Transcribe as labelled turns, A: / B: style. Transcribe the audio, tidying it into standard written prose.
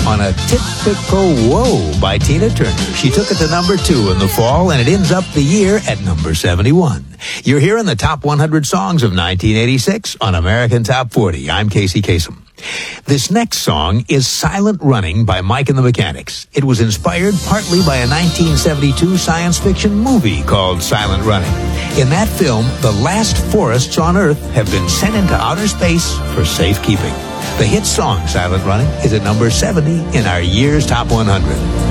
A: on a typical Whoa by Tina Turner. She took it to number 2 in the fall, and it ends up the year at number 71. You're hearing the top 100 songs of 1986 on American Top 40. I'm Casey Kasem. This next song is Silent Running by Mike and the Mechanics. It was inspired partly by a 1972 science fiction movie called Silent Running. In that film, the last forests on Earth have been sent into outer space for safekeeping. The hit song Silent Running is at number 70 in our year's Top 100.